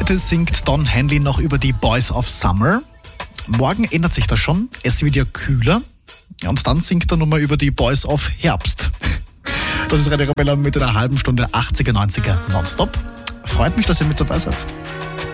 Heute singt Don Henley noch über die Boys of Summer. Morgen ändert sich das schon. Es wird ja kühler. Und dann singt er nochmal über die Boys of Herbst. Das ist Radio Arabella mit einer halben Stunde 80er, 90er nonstop. Freut mich, dass ihr mit dabei seid.